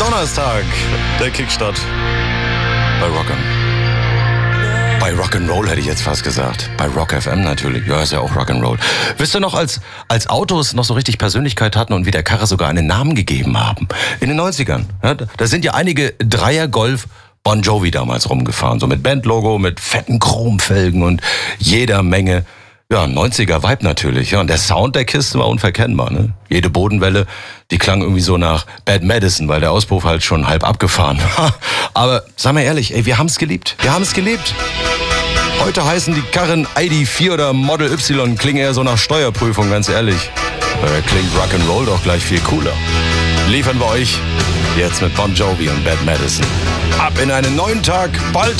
Donnerstag, der Kickstart bei Rock'n'Roll hätte ich jetzt fast gesagt. Bei Rock FM natürlich. Ja, ist ja auch Rock'n'Roll. Wisst ihr noch, als Autos noch so richtig Persönlichkeit hatten und wie der Karre sogar einen Namen gegeben haben? In den 90ern. Ja, da sind ja einige Dreier-Golf Bon Jovi damals rumgefahren. So mit Bandlogo, mit fetten Chromfelgen und jeder Menge. Ja, 90er-Vibe natürlich. Ja, und der Sound der Kiste war unverkennbar. Ne? Jede Bodenwelle, die klang irgendwie so nach Bad Medicine, weil der Auspuff halt schon halb abgefahren war. Aber sagen wir ehrlich, ey, wir haben's geliebt. Wir haben's geliebt. Heute heißen die Karren ID4 oder Model Y, klingen eher so nach Steuerprüfung, ganz ehrlich. Klingt Rock'n'Roll doch gleich viel cooler. Liefern wir euch jetzt mit Bon Jovi und Bad Medicine. Ab in einen neuen Tag, bald